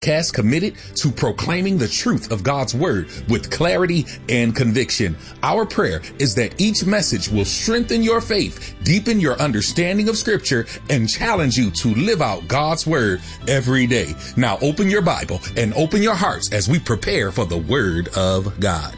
Cast committed to proclaiming the truth of God's word with clarity and conviction. Our prayer is that each message will strengthen your faith, deepen your understanding of scripture, and challenge you to live out God's word every day. Now open your Bible and open your hearts as we prepare for the word of God.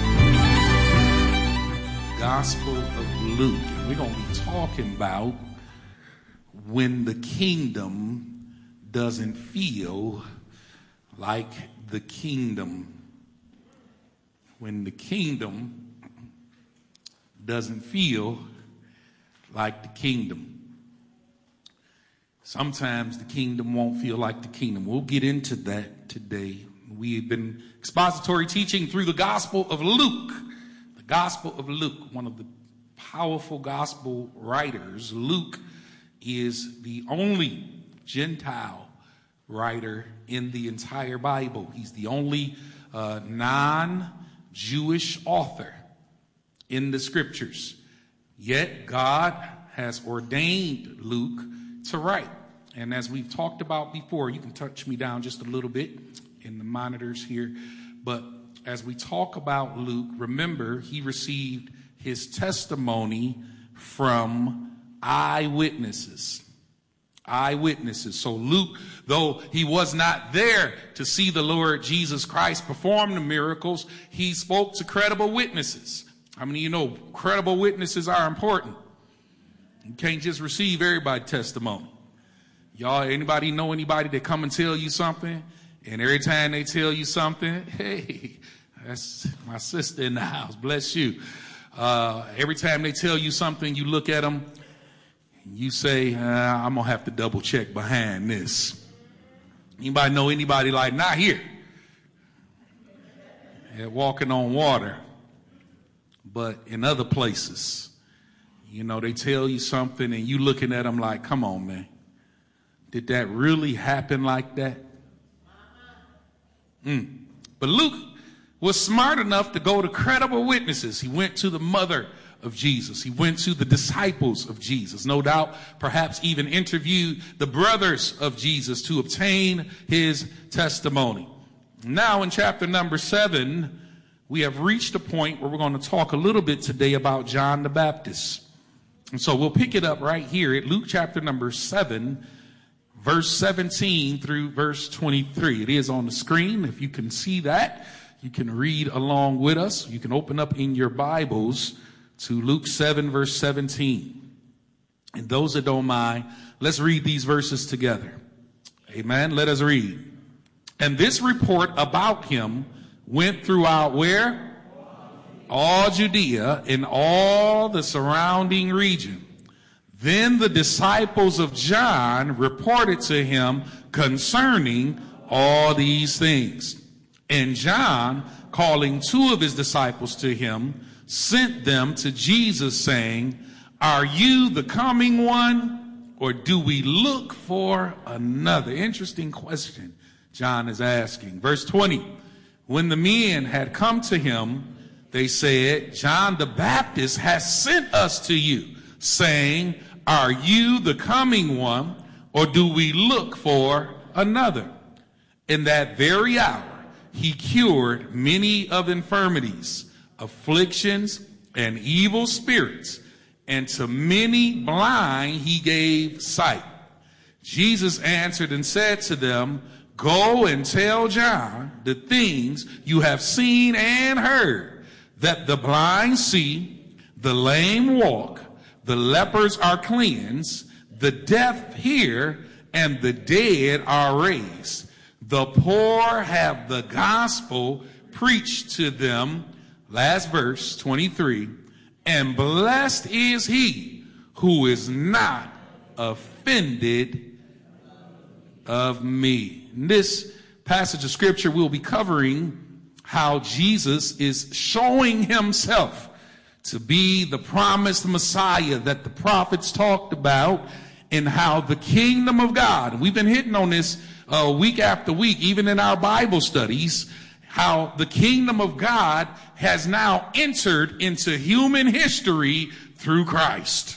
Gospel of Luke. We're going to be talking about when the kingdom doesn't feel like the kingdom. When the kingdom doesn't feel like the kingdom. Sometimes the kingdom won't feel like the kingdom. We'll get into that today. We've been expository teaching through the Gospel of Luke. The Gospel of Luke, one of the powerful gospel writers. Luke is the only Gentile writer in the entire Bible. He's the only non-Jewish author in the scriptures. Yet God has ordained Luke to write. And as we've talked about before, you can touch me down just a little bit in the monitors here. But as we talk about Luke, remember he received his testimony from eyewitnesses. Eyewitnesses. So Luke, though he was not there to see the Lord Jesus Christ perform the miracles, he spoke to credible witnesses. How many of you know credible witnesses are important? You can't just receive everybody's testimony. Y'all, anybody know anybody that come and tell you something, and every time they tell you something, hey, that's my sister in the house, bless you. Every time they tell you something, you look at them, you say, I'm going to have to double check behind this. Anybody know anybody like, not here? Yeah, walking on water. But in other places, you know, they tell you something and you looking at them like, come on, man. Did that really happen like that? But Luke was smart enough to go to credible witnesses. He went to the mother of Jesus. He went to the disciples of Jesus. No doubt, perhaps even interviewed the brothers of Jesus to obtain his testimony. Now in chapter number 7, we have reached a point where we're going to talk a little bit today about John the Baptist. And so we'll pick it up right here at Luke chapter number 7, verse 17 through verse 23. It is on the screen. If you can see that, you can read along with us. You can open up in your Bibles to Luke 7, verse 17. And those that don't mind, let's read these verses together. Amen. Let us read. And this report about him went throughout where? All Judea and all the surrounding region. Then the disciples of John reported to him concerning all these things. And John, calling 2 of his disciples to him, sent them to Jesus saying, are you the coming one, or do we look for another? Interesting question John is asking. Verse 20, when the men had come to him, they said, John the Baptist has sent us to you, saying, are you the coming one, or do we look for another? In that very hour, he cured many of infirmities, afflictions, and evil spirits, and to many blind he gave sight. Jesus answered and said to them, go and tell John the things you have seen and heard, that the blind see, the lame walk, the lepers are cleansed, the deaf hear, and the dead are raised. The poor have the gospel preached to them. Last verse, 23. And blessed is he who is not offended of me. In this passage of scripture, we'll be covering how Jesus is showing himself to be the promised Messiah that the prophets talked about, and how the kingdom of God, and we've been hitting on this week after week, even in our Bible studies, how the kingdom of God has now entered into human history through Christ.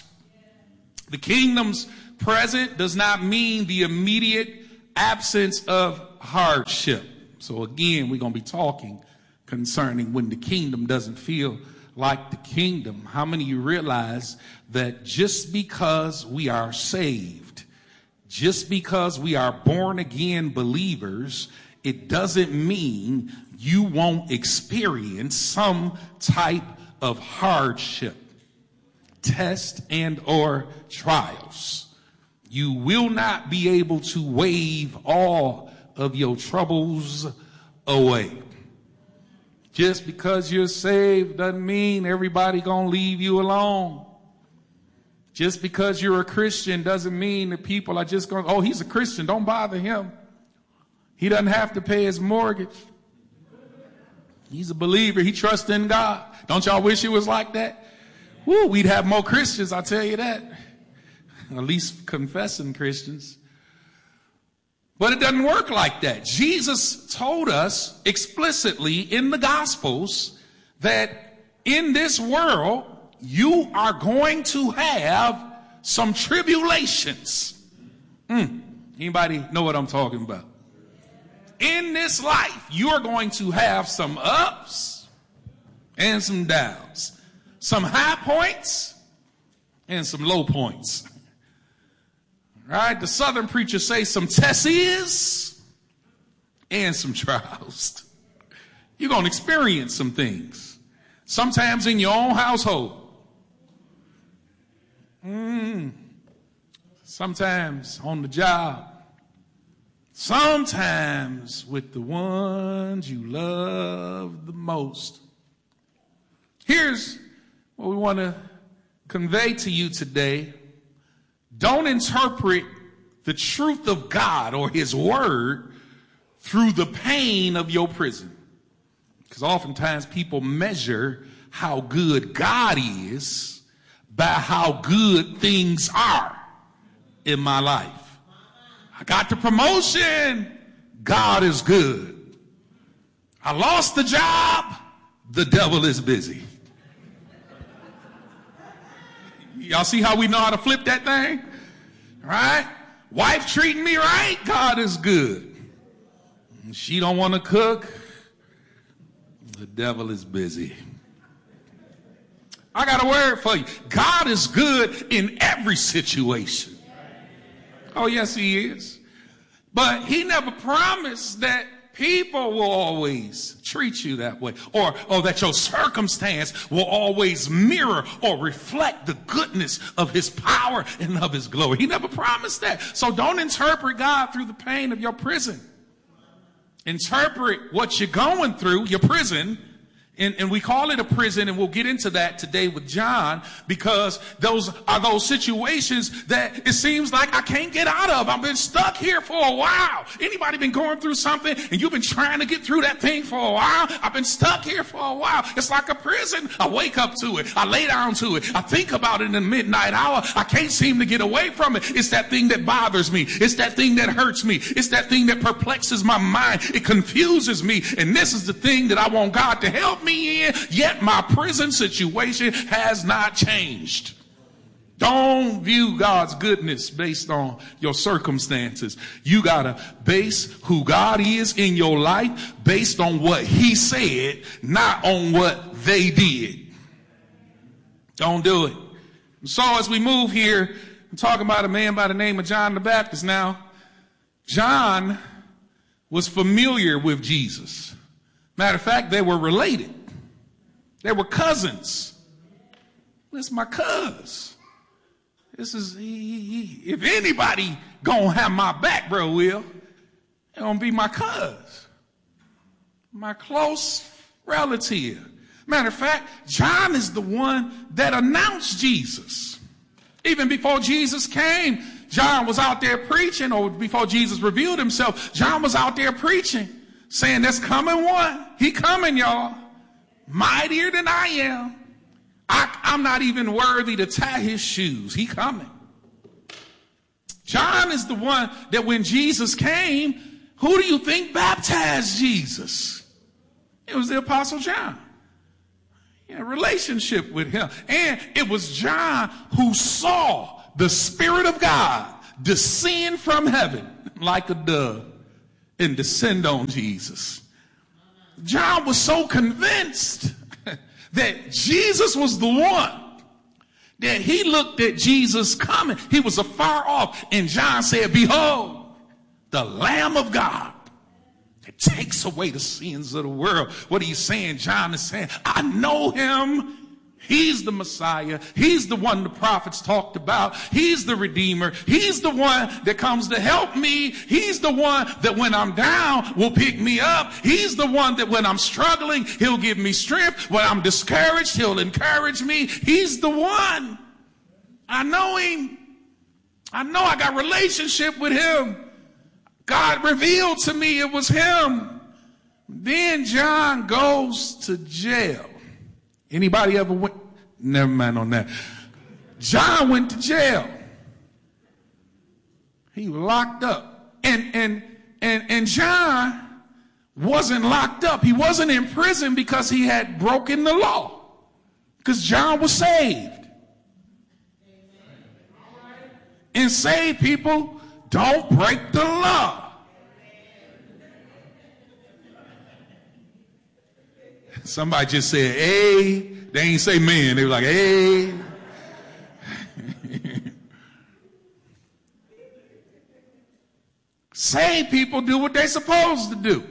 The kingdom's present does not mean the immediate absence of hardship. So again, we're going to be talking concerning when the kingdom doesn't feel like the kingdom. How many of you realize that just because we are saved, just because we are born again believers, it doesn't mean you won't experience some type of hardship, test, and or trials. You will not be able to wave all of your troubles away. Just because you're saved doesn't mean everybody gonna leave you alone. Just because you're a Christian doesn't mean that people are just going, oh, he's a Christian, don't bother him. He doesn't have to pay his mortgage. He's a believer, he trusts in God. Don't y'all wish it was like that? Woo, we'd have more Christians, I'll tell you that. At least confessing Christians. But it doesn't work like that. Jesus told us explicitly in the Gospels that in this world, you are going to have some tribulations. Anybody know what I'm talking about? In this life, you are going to have some ups and some downs. Some high points and some low points. Right? The southern preachers say some tests and some trials. You're going to experience some things. Sometimes in your own household. Sometimes on the job. Sometimes with the ones you love the most. Here's what we want to convey to you today. Don't interpret the truth of God or his word through the pain of your prison. Because oftentimes people measure how good God is by how good things are in my life. I got the promotion, God is good. I lost the job, the devil is busy. Y'all see how we know how to flip that thing? Right? Wife treating me right, God is good. She don't want to cook, the devil is busy. I got a word for you. God is good in every situation. Oh, yes, he is. But he never promised that people will always treat you that way, or that your circumstance will always mirror or reflect the goodness of his power and of his glory. He never promised that. So don't interpret God through the pain of your prison. Interpret what you're going through, your prison, and we call it a prison, and we'll get into that today with John, because those are those situations that it seems like I can't get out of. I've been stuck here for a while. Anybody been going through something and you've been trying to get through that thing for a while? I've been stuck here for a while. It's like a prison. I wake up to it. I lay down to it. I think about it in the midnight hour. I can't seem to get away from it. It's that thing that bothers me. It's that thing that hurts me. It's that thing that perplexes my mind. It confuses me. And this is the thing that I want God to help me in, yet my prison situation has not changed. Don't view God's goodness based on your circumstances. You gotta base who God is in your life based on what he said, not on what they did. Don't do it. So as we move here, I'm talking about a man by the name of John the Baptist. Now, John was familiar with Jesus. Matter of fact, they were related. They were cousins. This is my cuz. This is, if anybody gonna have my back, bro, Will, it gonna be my cuz. My close relative. Matter of fact, John is the one that announced Jesus. Even before Jesus came, John was out there preaching, or before Jesus revealed himself, John was out there preaching, saying there's coming one. He coming, y'all. Mightier than I am. I'm not even worthy to tie his shoes. He coming. John is the one that when Jesus came, who do you think baptized Jesus? It was the Apostle John. He had a relationship with him. And it was John who saw the Spirit of God descend from heaven like a dove and descend on Jesus. John was so convinced that Jesus was the one that he looked at Jesus coming. He was afar off, and John said, behold, the Lamb of God that takes away the sins of the world. What are you saying? John is saying, I know him. He's the Messiah. He's the one the prophets talked about. He's the Redeemer. He's the one that comes to help me. He's the one that when I'm down will pick me up. He's the one that when I'm struggling, he'll give me strength. When I'm discouraged, he'll encourage me. He's the one. I know him. I know I got relationship with him. God revealed to me it was him. Then John goes to jail. Anybody ever went? Never mind on that. John went to jail. He was locked up. And John wasn't locked up. He wasn't in prison because he had broken the law. Because John was saved. And saved people don't break the law. Somebody just said, hey. They ain't say man. They were like, hey. Saved people do what they're supposed to do.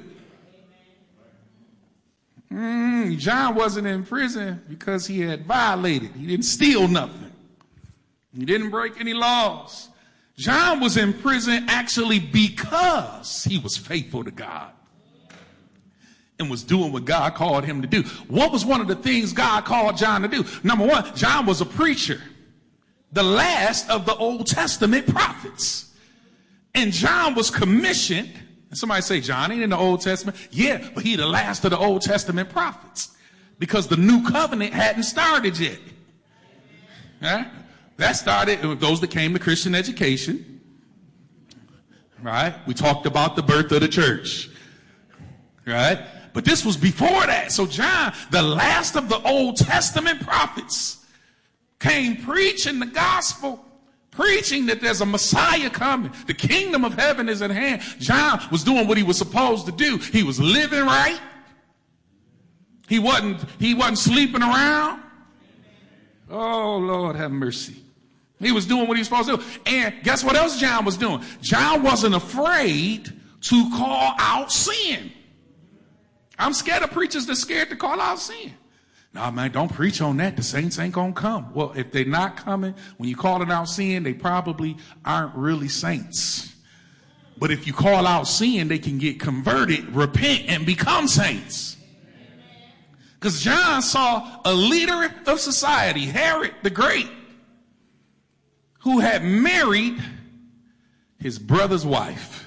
John wasn't in prison because he had violated. He didn't steal nothing. He didn't break any laws. John was in prison actually because he was faithful to God and was doing what God called him to do. What was one of the things God called John to do? Number one, John was a preacher, the last of the Old Testament prophets. And John was commissioned. And somebody say, John ain't in the Old Testament. Yeah, but he the last of the Old Testament prophets because the new covenant hadn't started yet. Right? That started with those that came to Christian education. Right? We talked about the birth of the church. Right? But this was before that. So John, the last of the Old Testament prophets, came preaching the gospel, preaching that there's a Messiah coming. The kingdom of heaven is at hand. John was doing what he was supposed to do. He was living right. He wasn't sleeping around. Oh, Lord, have mercy. He was doing what he was supposed to do. And guess what else John was doing? John wasn't afraid to call out sin. I'm scared of preachers that's scared to call out sin. No, man, don't preach on that. The saints ain't going to come. Well, if they're not coming, when you call it out sin, they probably aren't really saints. But if you call out sin, they can get converted, repent, and become saints. Because John saw a leader of society, Herod the Great, who had married his brother's wife.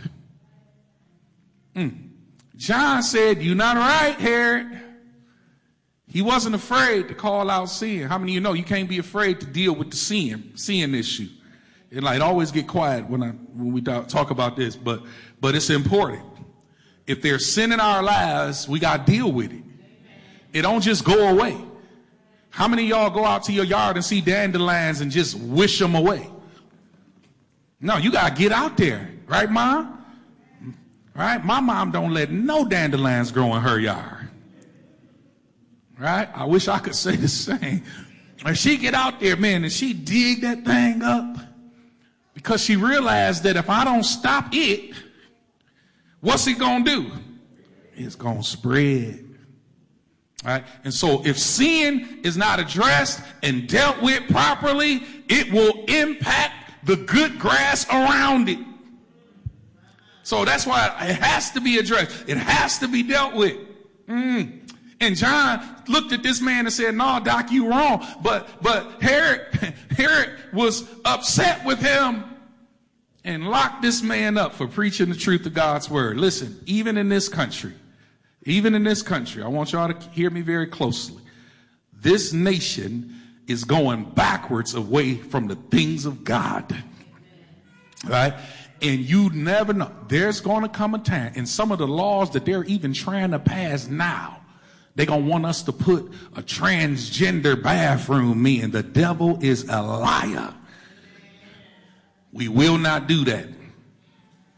John said, you're not right, Herod. He wasn't afraid to call out sin. How many of you know you can't be afraid to deal with the sin issue? It like always get quiet when we talk about this, but it's important. If there's sin in our lives, we got to deal with it. It don't just go away. How many of y'all go out to your yard and see dandelions and just wish them away? No, you got to get out there. Right, Mom? Right? My mom don't let no dandelions grow in her yard. Right? I wish I could say the same. And she get out there, man, and she dig that thing up because she realized that if I don't stop it, what's it going to do? It's going to spread. Right? And so if sin is not addressed and dealt with properly, it will impact the good grass around it. So that's why it has to be addressed. It has to be dealt with. And John looked at this man and said, no, Doc, you wrong. But Herod was upset with him and locked this man up for preaching the truth of God's word. Listen, even in this country, I want y'all to hear me very closely. This nation is going backwards away from the things of God. Right? And you never know. There's going to come a time, and some of the laws that they're even trying to pass now, they're going to want us to put a transgender bathroom in. The devil is a liar. We will not do that.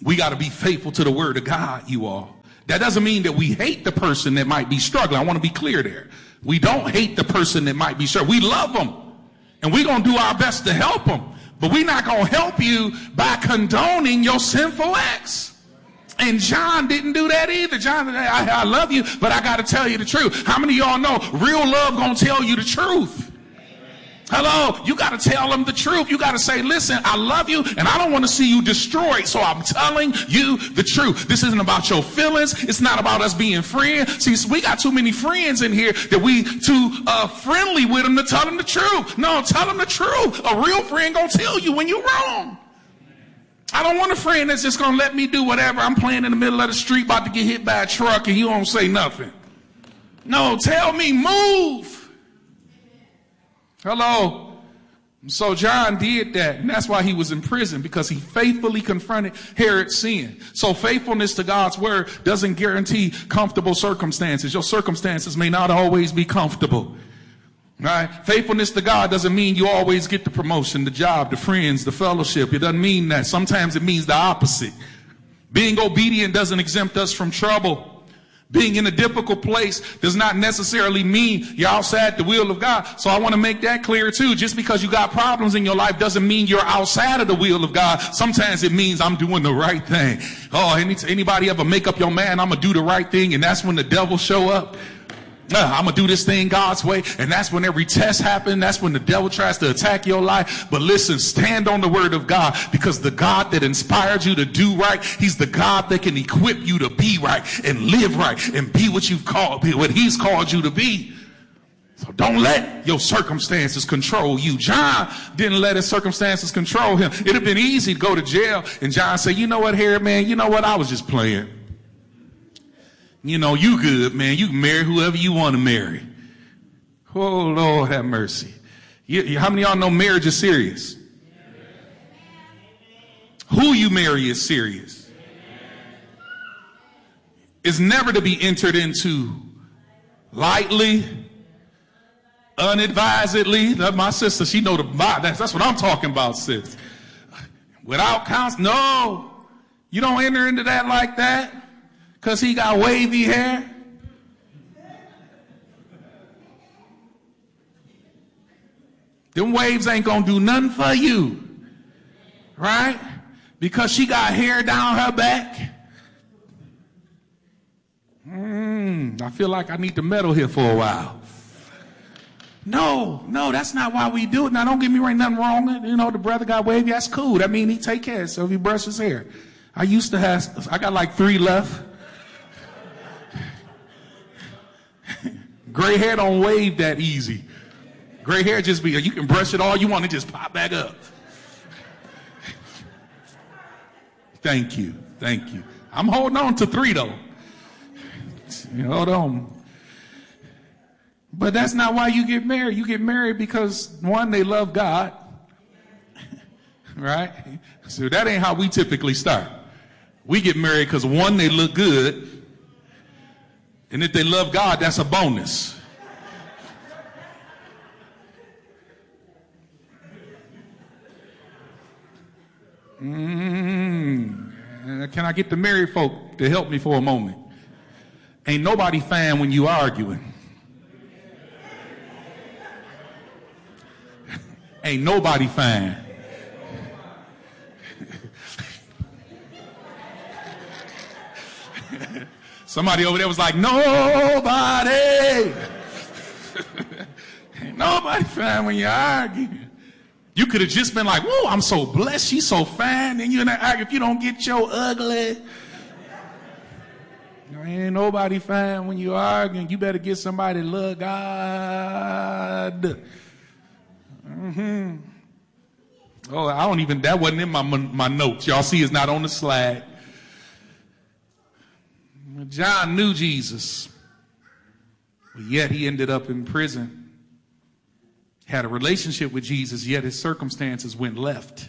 We got to be faithful to the word of God, you all. That doesn't mean that we hate the person that might be struggling. I want to be clear there. We don't hate the person that might be struggling. We love them. And we're going to do our best to help them. But we're not going to help you by condoning your sinful acts. And John didn't do that either. John, I love you, but I got to tell you the truth. How many of y'all know real love going to tell you the truth? Hello, you got to tell them the truth. You got to say, listen, I love you and I don't want to see you destroyed. So I'm telling you the truth. This isn't about your feelings. It's not about us being friends. See, we got too many friends in here that we too friendly with them to tell them the truth. No, tell them the truth. A real friend gonna tell you when you're wrong. I don't want a friend that's just gonna let me do whatever. I'm playing in the middle of the street about to get hit by a truck and you won't say nothing. No, tell me, move. Hello. So John did that, and that's why he was in prison, because he faithfully confronted Herod's sin. So faithfulness to God's word doesn't guarantee comfortable circumstances. Your circumstances may not always be comfortable. Right? Faithfulness to God doesn't mean you always get the promotion, the job, the friends, the fellowship. It doesn't mean that. Sometimes it means the opposite. Being obedient doesn't exempt us from trouble. Being in a difficult place does not necessarily mean you're outside the will of God. So I want to make that clear too. Just because you got problems in your life doesn't mean you're outside of the will of God. Sometimes it means I'm doing the right thing. Oh, anybody ever make up your mind, I'm going to do the right thing, and that's when the devil show up? I'm going to do this thing God's way. And that's when every test happens. That's when the devil tries to attack your life. But listen, stand on the word of God, because the God that inspired you to do right, he's the God that can equip you to be right and live right and be what what he's called you to be. So don't let your circumstances control you. John didn't let his circumstances control him. It'd have been easy to go to jail and John say, you know what, Herod, man, you know what? I was just playing. You know, you good, man. You can marry whoever you want to marry. Oh, Lord, have mercy. How many of y'all know marriage is serious? Who you marry is serious. It's never to be entered into lightly, unadvisedly. My sister, she know the that's what I'm talking about, sis. Without counsel, no. You don't enter into that like that. Because he got wavy hair? Them waves ain't going to do nothing for you. Right? Because she got hair down her back? I feel like I need to meddle here for a while. No, that's not why we do it. Now, don't get me right, nothing wrong. You know, the brother got wavy, that's cool. That means he take care of himself. He brush his hair. I got like 3 left. Gray hair don't wave that easy. Gray hair just you can brush it all you want, it just pop back up. Thank you. I'm holding on to 3 though. Hold on. But that's not why you get married. You get married because, one, they love God. Right? So that ain't how we typically start. We get married because, one, they look good. And if they love God, that's a bonus. Can I get the married folk to help me for a moment? Ain't nobody fine when you arguing. Ain't nobody fine. Somebody over there was like, nobody. Ain't nobody fine when you're arguing. You could have just been like, whoa, I'm so blessed. She's so fine. And you're not arguing. If you don't get your ugly. Ain't nobody fine when you're arguing. You better get somebody to love God. Oh, that wasn't in my notes. Y'all see it's not on the slide. John knew Jesus, but yet he ended up in prison. Had a relationship with Jesus, yet his circumstances went left.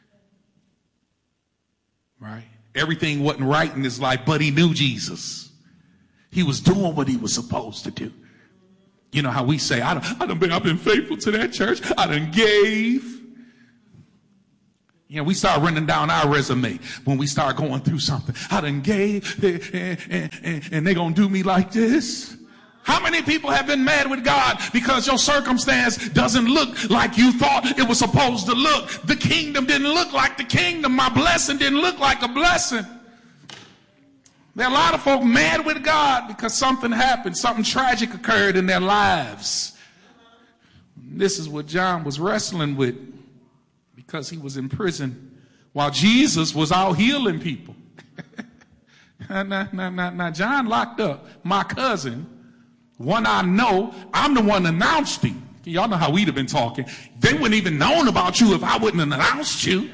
Right? Everything wasn't right in his life, but he knew Jesus. He was doing what he was supposed to do. You know how we say, I've been faithful to that church. I done gave. We start running down our resume when we start going through something. I done gave, and they gonna do me like this. How many people have been mad with God because your circumstance doesn't look like you thought it was supposed to look? The kingdom didn't look like the kingdom. My blessing didn't look like a blessing. There are a lot of folk mad with God because something happened, something tragic occurred in their lives. This is what John was wrestling with because he was in prison while Jesus was out healing people. Now, John locked up. My cousin, one I know, I'm the one that announced him. Y'all know how we'd have been talking. They wouldn't even known about you if I wouldn't have announced you.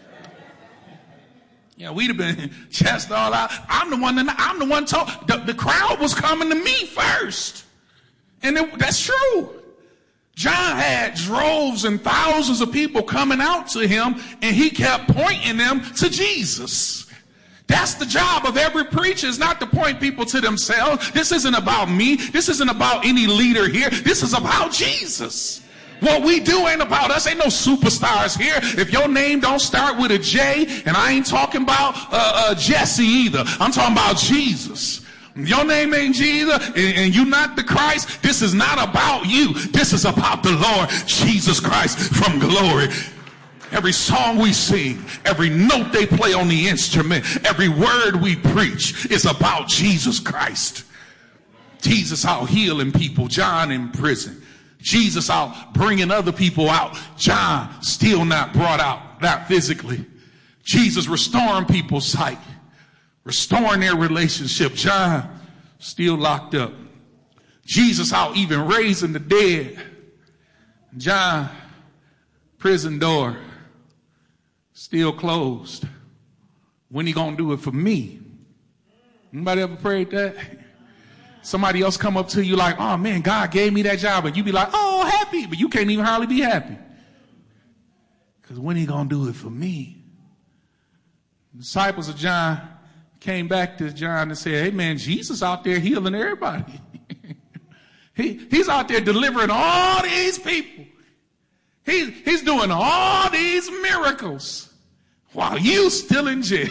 We'd have been chest all out. I'm the one told. The crowd was coming to me first. And that's true. John had droves and thousands of people coming out to him, and he kept pointing them to Jesus. That's the job of every preacher, is not to point people to themselves. This isn't about me. This isn't about any leader here. This is about Jesus. What we do ain't about us. Ain't no superstars here. If your name don't start with a J, and I ain't talking about Jesse either. I'm talking about Jesus. Your name ain't Jesus, and you not the Christ. This is not about you. This is about the Lord Jesus Christ from glory. Every song we sing, every note they play on the instrument, every word we preach is about Jesus Christ. Jesus out healing people, John in prison. Jesus out bringing other people out, John still not brought out, not physically. Jesus restoring people's sight, restoring their relationship, John still locked up. Jesus out even raising the dead, John prison door still closed. When he gonna do it for me? Anybody ever prayed that? Somebody else come up to you like, oh man, God gave me that job, and you be like, oh, happy, but you can't even hardly be happy. Because when he gonna do it for me? The disciples of John came back to John and said, hey man, Jesus out there healing everybody. He's out there delivering all these people. He's doing all these miracles while you still in jail.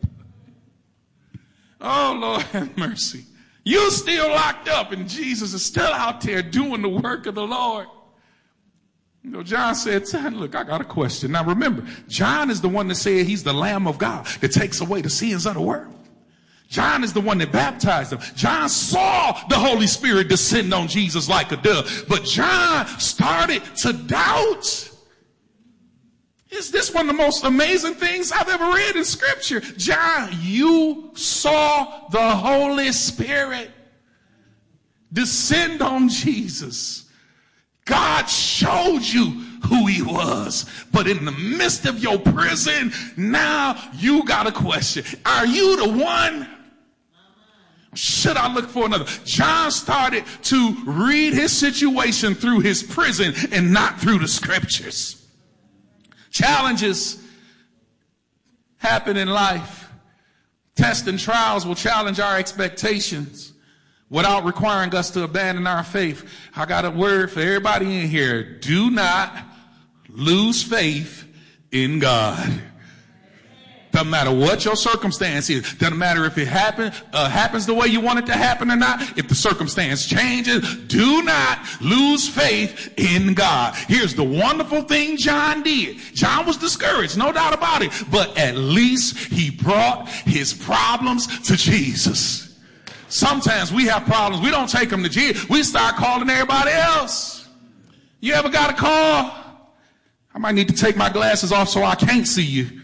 Oh Lord have mercy. You still locked up, and Jesus is still out there doing the work of the Lord. John said, look, I got a question. Now remember, John is the one that said he's the Lamb of God that takes away the sins of the world. John is the one that baptized him. John saw the Holy Spirit descend on Jesus like a dove. But John started to doubt. Is this one of the most amazing things I've ever read in Scripture? John, you saw the Holy Spirit descend on Jesus. God showed you who he was. But in the midst of your prison, now you got a question. Are you the one? Should I look for another? John started to read his situation through his prison and not through the Scriptures. Challenges happen in life. Tests and trials will challenge our expectations without requiring us to abandon our faith. I got a word for everybody in here. Do not lose faith in God. Doesn't matter what your circumstance is. Doesn't matter if it happens the way you want it to happen or not. If the circumstance changes, do not lose faith in God. Here's the wonderful thing John did. John was discouraged, no doubt about it. But at least he brought his problems to Jesus. Sometimes we have problems. We don't take them to Jesus. We start calling everybody else. You ever got a call? I might need to take my glasses off so I can't see you.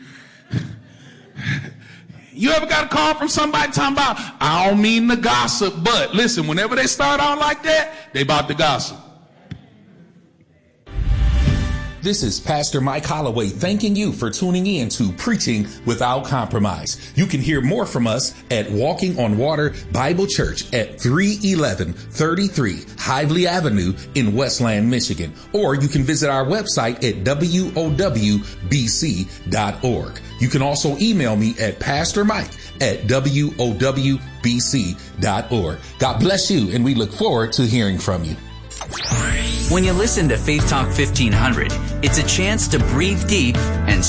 You ever got a call from somebody talking about, I don't mean to gossip, but listen, whenever they start out like that, they about to gossip. This is Pastor Mike Holloway thanking you for tuning in to Preaching Without Compromise. You can hear more from us at Walking on Water Bible Church at 311 33 Hively Avenue in Westland, Michigan. Or you can visit our website at wowbc.org. You can also email me at pastormike@wowbc.org. God bless you, and we look forward to hearing from you. When you listen to Faith Talk 1500, it's a chance to breathe deep and